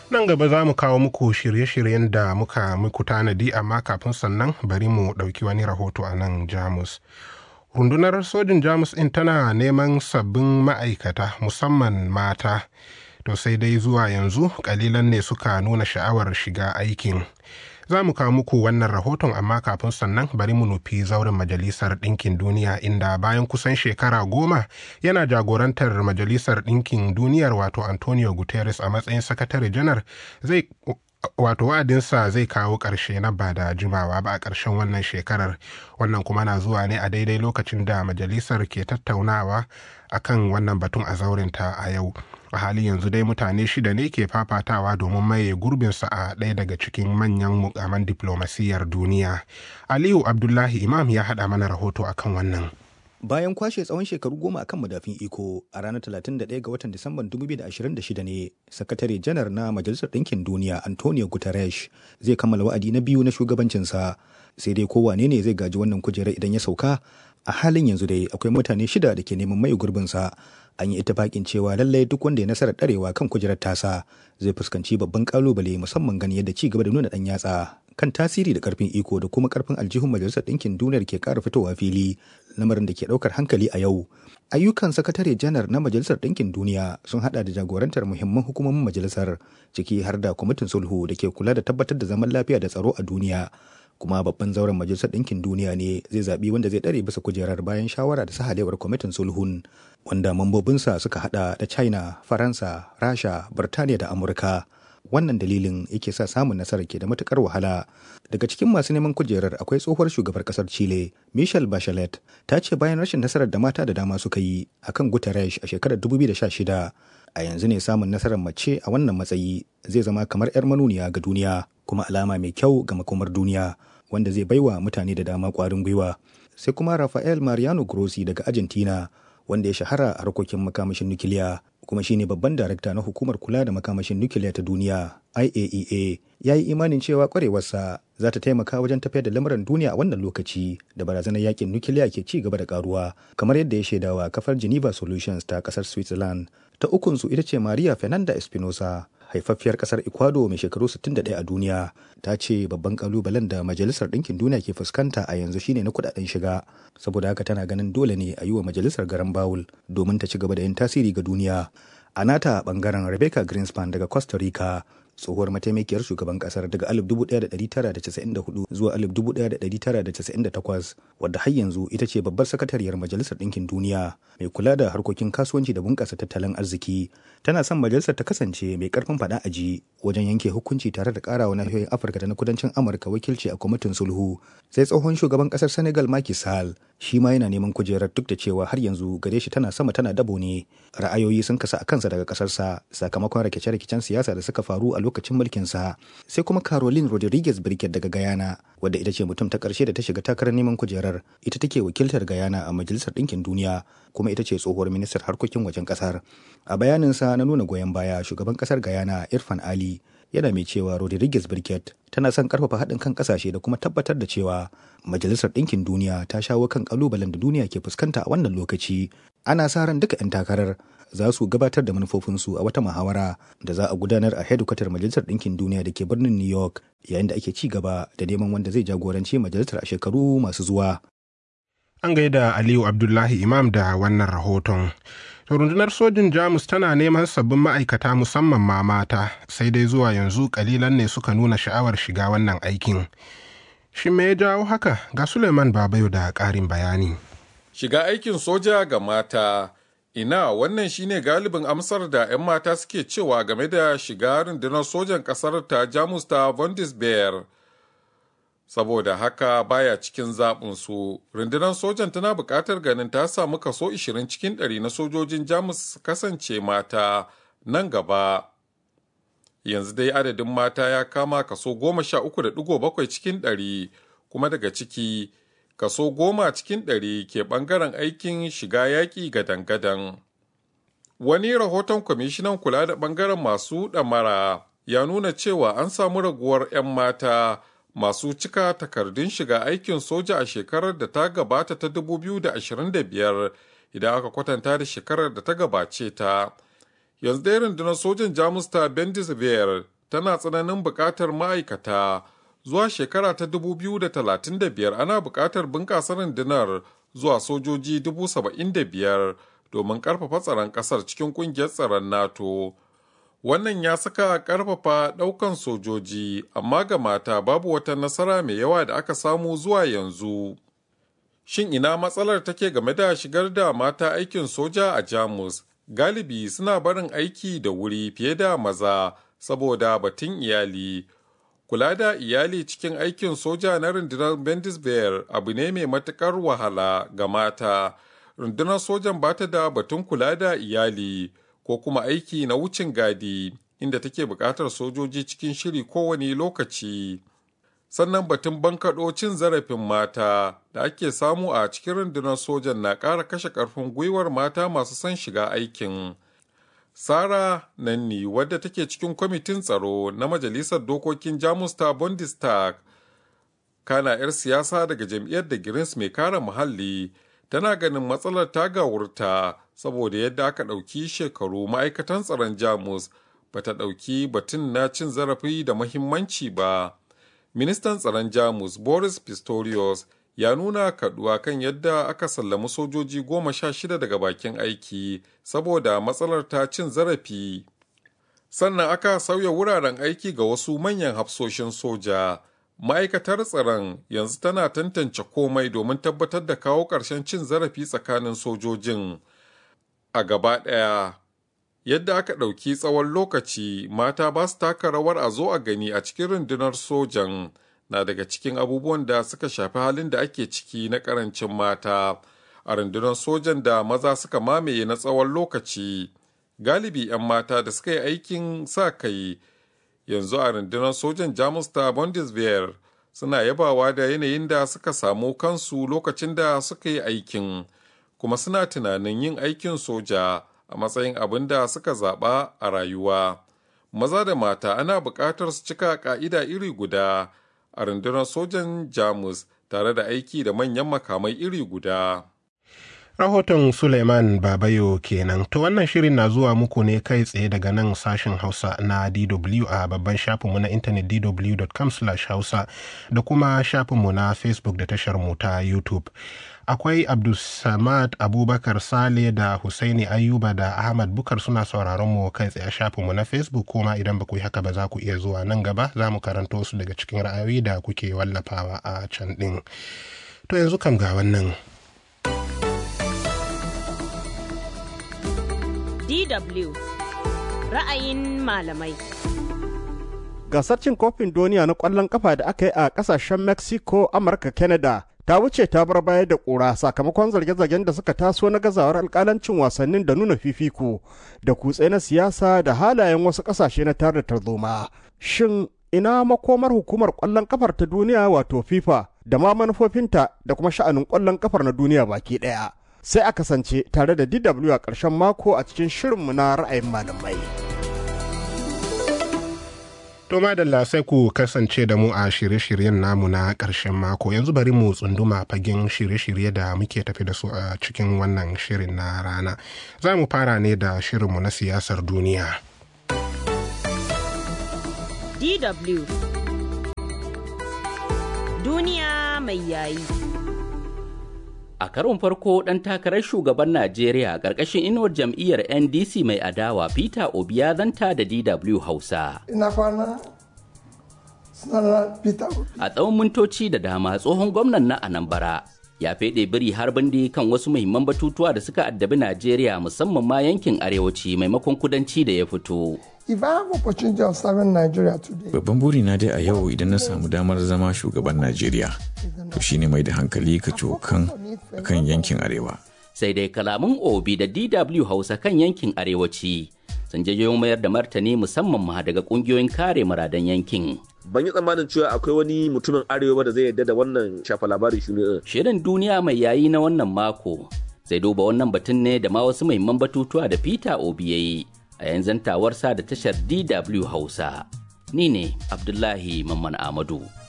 Nan gaba za mu kawo muku shirye-shiryen da muka muku tanadi, amma kafin sannan bari mu ɗauki wani rahoto a nan Jamus. Rundunar sojin Jamus ɗin tana neman sabbin ma'aikata musamman mata. To sai dai zuwa yanzu ƙalilan ne suka nuna sha'awar shiga aikin. Za mu kawo muku wannan rahoton, amma kafin sannan bari mu nufi zauren Majalisar Ɗinkin Duniya, inda bayan kusan shekara 10 yana jagorantar Majalisar Ɗinkin Duniyar wato Antonio Guterres a matsayin sakatare janar wa'adinsa zai kawo ƙarshe na ba da jimawa ba a ƙarshen wannan shekarar. Wannan kuma na zuwa ne a daidai lokacin da majalisar ke tattaunawa akan wannan batun a zaurinta a yau. A hali yanzu dai mutane 6 ne ke fafatawa domin maye gurbinsa a ɗaya daga cikin manyan mukaman diplomasiyyar duniya. Aliyu Abdullahi Imam ya haɗa mana rahoto akan wannan. Bayan kwashe tsawon shekaru 10 akan madafin iko, a ranar 31 ga watan Disamban 2026 ne sakatare janar na Majalisar Ɗinkin Duniya Antonio Guterres zai kammala wa'adi na biyu na shugabancinsa. Sai dai kowane ne zai gaji wannan kujerar idan ya sauka? A halin yanzu dai akwai mutane 6 da ke neman mai gurbinsa. An yi ittifaƙin cewa lallai duk wanda ya nasarar ɗarewa kan kujerar tasa zai fuskanci babban ƙalubale, musamman gani yadda ci gaba da nuna ɗan yatsa kan tasiri da karfin iko da kuma karfin aljihun Majalisar Ɗinkin Duniyar ke ƙara fitowa fili, lamarin da ke ɗaukar hankali a yau. Ayyukan sakatare janar na Majalisar Ɗinkin Duniya sun haɗa da jagorantar muhimman hukumomin majalisar, ciki har da kwamitin sulhu da ke kula da tabbatar da zaman lafiya da tsaro a duniya. Kuma babban zauren Majalisar Ɗinkin Duniya ne zai zaɓi wanda zai ɗare bisa kujerar bayan shawara da sahalewar kwamitin sulhun, wanda mambobinsa suka haɗa da China, Faransa, Rasha, Birtaniya da Amurka. Wannan dalilin yake sa samun nasarar ke da matukar wahala. Daga cikin masu neman kujerar akwai tsohuwar shugabar kasar Chile, Michelle Bachelet, ta ce bayan rashin nasarar da mata da dama suka yi akan Guterres a shekarar 2016, a yanzu ne samun nasarar mace a wannan matsayi zai zama kamar 'yar manuniya ga duniya, kuma alama mai kyau ga makomar duniya, wanda zai baiwa mutane da dama kwarin gwiwa. Sai kuma Rafael Mariano Grossi daga Argentina, wanda ya shahara a harkokin makamashin nukiliya kuma shine babban darakta na hukumar kula da makamashin nukiliya ta duniya IAEA, ya yi imanin cewa kwarewarsa za ta taimaka wajen tafiyar da lamuran duniya a wannan lokaci da barazanar yakin nukiliya ke ci gaba da karuwa, kamar yadda ya shaidawa kafar Geneva Solutions ta kasar Switzerland. Ta ukunsu ita ce Maria Fernanda Espinosa, haifaffiyar kasar Ecuador mai shekaru 61 a duniya. Ta ce babban kalubalen da Majalisar Ɗinkin Duniya ke fuskanta a yanzu shine na kudaden shiga, saboda haka tana ganin dole ne a yi wa majalisar garan bawul domin ta ci gaba da yin tasiri ga duniya. A nata bangaren Rebecca Greenspan daga Costa Rica, tsohuwar mataimakiyar shugaban kasar daga 1994 zuwa 1998, wadda har yanzu ita ce babbar sakatariyar Majalisar Ɗinkin Duniya mai kula da harkokin kasuwanci da bunƙasa tattalin arziki. Tana son majalisar ta kasance mai ƙarfin faɗa aji wajen yanke hukunci tare da ƙarawa nahiyoyin Afirka da na kudancin Amurka wakilci a kwamitin sulhu. Sai tsohon shugaban ƙasar Senegal Macky Sall shi ma yana neman kujerar, duk da cewa har yanzu gare shi tana sama tana dabo ne. Ra'ayoyi sun kasa a kansa daga ƙasarsa sakamakon rikice-rikicen siyasa da suka faru a lokacin mulkinsa. Sai kuma Caroline Rodriguez Birket daga Guyana, wadda ita ce mutum ta ƙarshe da ta shiga takarar neman kujerar. Ita take wakiltar Guyana a Majalisar Ɗinkin Duniya, kuma ita ce tsohuwar ministar harkokin wajen ƙasar. A bayaninsa na nuna goyon baya, shugaban ƙasar Guyana Irfan Ali yana mai cewa Rodriguez Birket tana son karfafa haɗin kan ƙasashe da kuma tabbatar da cewa Majalisar Ɗinkin Duniya ta shawo kan ƙalubalen da duniya ke fuskanta a wannan lokaci. Ana sa ran duka 'yan takarar za su gabatar da manufofinsu a wata muhawara da za a gudanar a hedikwatar Majalisar Ɗinkin Duniya da ke birnin New York, yayin da ake ci gaba da neman wanda zai jagoranci majalisar a shekaru masu zuwa. An gaida Aliyu Abdullahi Imam da wannan rahoton. Rundunar sojin Jamus tana neman sabbin ma'aikata musamman ma mata, sai dai zuwa yanzu kalilan ne suka nuna sha'awar shiga wannan aikin. Shin me ya jawo haka? Ga Suleiman Babayo da ƙarin bayani. Shiga aikin soja ga mata. Ina wannan shine galibin amsar da 'yan mata suke cewa game da shiga rundunar sojan ƙasar ta Jamus ta Bundeswehr. Saboda haka baya cikin zaɓinsu. Rundunar sojan tana buƙatar ganin ta samu kaso 20 cikin 100 na sojojin Jamus kasance mata nan gaba. Yanzu dai adadin mata ya kama kaso 13.7 cikin 100, kuma daga ciki kaso 10 cikin 100 ke ɓangaren aikin shiga yaƙi gadan-gadan. Wani rahoton kwamishinan kula da ɓangaren masu ɗamara ya nuna cewa an samu raguwar 'yan mata masu cika takardun shiga aikin soja a shekarar da ta gabata ta 2025 idan aka kwatanta da shekarar da ta gabace ta. Yanzu dai rundunar sojan Jamus ta Bundeswehr tana tsananin buƙatar ma'aikata. Zuwa shekara ta 2035 ana buƙatar bunƙasa rundunar zuwa sojoji 75,000 domin ƙarfafa tsaron ƙasar cikin ƙungiyar tsaron NATO. Wannan ya saka ƙarfafa ɗaukan sojoji, amma ga mata babu wata nasara mai yawa da aka samu zuwa yanzu. Shin ina matsalar take game da shigar da mata aikin soja a Jamus? Galibi suna barin aiki da wuri fiye da maza saboda batun iyali. Kula da iyali cikin aikin soja na rundunar Bundeswehr abu ne mai matuƙar wahala ga mata. Rundunar sojan ba ta da batun kula da iyali ko kuma aiki na wucin gadi, inda take buƙatar sojoji cikin shiri kowane lokaci. Sannan batun bankaɗo cin zarafin mata da ake samu a cikin rundunar sojan na ƙara kashe ƙarfin gwiwar mata masu son shiga aikin. Sarah Nanni, wadda take cikin kwamitin tsaro na Majalisar Dokokin Jamus ta Bundestag, kana 'yar siyasa daga jam'iyyar da Greens mai kare muhalli, tana ganin matsalar ta gawurta saboda yadda aka ɗauki shekaru ma'aikatan tsaron Jamus ba ta ɗauki batun na cin zarafi da muhimmanci ba. Ministan tsaron Jamus Boris Pistorius ya nuna kaduwa kan yadda aka sallami sojoji 16 daga bakin aiki saboda matsalar ta cin zarafi. Sannan aka sauya wuraren aiki ga wasu manyan hafsoshin soja. Ma'aikatar tsaron yanzu tana tantance komai domin tabbatar da kawo ƙarshen cin zarafi tsakanin sojojin. A gaba ɗaya, yadda aka ɗauki tsawon lokaci, mata ba su taka rawar a zo a gani a cikin rundunar sojan na daga cikin abubuwan da suka shafi halin da ake ciki na ƙarancin mata a rundunar sojan da maza suka mamaye na tsawon lokaci. Galibi 'yan mata da suka yi aikin sa kai yanzu a rundunar sojan Jamus ta Bundeswehr suna yabawa da yanayin da suka samu kansu lokacin da suka yi aikin, kuma suna tunanin yin aikin soja a matsayin abin da suka zaɓa a rayuwa. Maza da mata ana buƙatar su cika ƙa'ida iri guda a rundunar sojan Jamus tare da aiki da manyan makamai iri guda. Rahoton Suleiman Babayo kenan. To wannan shirin na zuwa muku ne kai tsaye daga nan sashen Hausa na DW a babban shafinmu na intanet dw.com/hausa da kuma shafinmu na Facebook da tashar mu ta YouTube. Akwai Abdulsamad Abubakar Sale da Husaini Ayuba da Ahmad Bukar suna sauraron mu kai tsaye a shafinmu na Facebook, kuma idan ba ku yi haka ba za ku iya zuwa nan gaba za mu karanto su daga cikin ra'ayoyi da kuke wallafawa a can ɗin. To yanzu kam ga wannan. DW ra'ayin malamai. Gasar cin kofin duniya na ƙwallon kafa da aka yi a ƙasashen Mexico, Amurka, Canada ta wuce ta bar baya da ƙura sakamakon zarge-zargen da suka taso na gazawar alƙalancin wasannin da nuna fifiko da kutse na siyasa da halayen wasu ƙasashe na tare da tarzoma. Shin ina makomar hukumar ƙwallon kafar ta duniya wato FIFA da ma manufofinta da kuma sha'anin ƙwallon kafar na duniya baki ɗaya? Sai a kasance tare da DW a ƙarshen mako a cikin shirinmu na ra'ayin malamai. To madalla, sai ku kasance da mu a shirye-shiryen namu na ƙarshen mako. Yanzu bari mu tsunduma fagen shirye-shirye da muke tafi da su a cikin wannan shirin na rana. Za mu fara ne da shirinmu na siyasar duniya. DW Duniya mai yayi. A karon farko ɗan takarar shugaban Najeriya ƙarƙashin inuwar jam'iyyar NDC mai adawa Peter Obi ya zanta da DW Hausa. Ina kwana, sunana Peter Obi. A tsawon mintoci da dama tsohon gwamnan na Anambra ya feɗe biri har bindi kan wasu muhimman batutuwa da suka addabi Najeriya, musamman ma yankin arewaci maimakon kudanci da ya fito. If I have opportunity of serving Nigeria today. Babban buri na dai a yau idan na samu damar zama shugaban Najeriya, to shine mai da hankali ka cokan kan yankin arewa. Sai dai kalaman Obi da DW Hausa kan yankin arewaci sun jayo mayar da martani, musamman ma daga kungiyoyin kare muradan yankin. Ban yi tsammanin cewa akwai wani mutumin arewa da zai yarda da wannan shafa labari shi ne. Shirin duniya mai yayi na wannan mako zai duba wannan batun ne da ma wasu muhimman batutuwa da Peter Obi ya yi a yanzu tawarsa da tashar DW Hausa. Ni ne Abdullahi Mamman Amadu.